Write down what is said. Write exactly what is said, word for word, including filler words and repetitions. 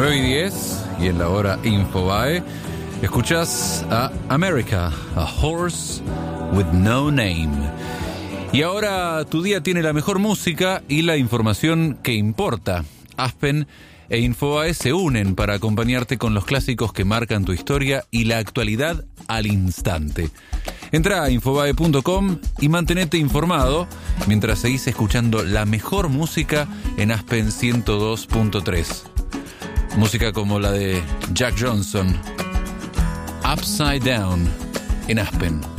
nueve y diez, y en la hora Infobae, escuchás a America, a Horse with No Name. Y ahora tu día tiene la mejor música y la información que importa. Aspen e Infobae se unen para acompañarte con los clásicos que marcan tu historia y la actualidad al instante. Entra a infobae punto com y mantenete informado mientras seguís escuchando la mejor música en Aspen ciento dos punto tres. Música como la de Jack Johnson, Upside Down, en Aspen.